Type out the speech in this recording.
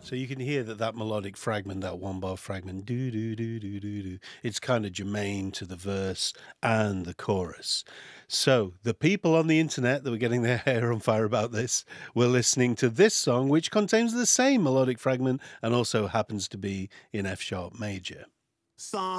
So you can hear that melodic fragment, that one bar fragment, do do do do do do. It's kind of germane to the verse and the chorus. So the people on the internet that were getting their hair on fire about this were listening to this song, which contains the same melodic fragment and also happens to be in F sharp major. Song.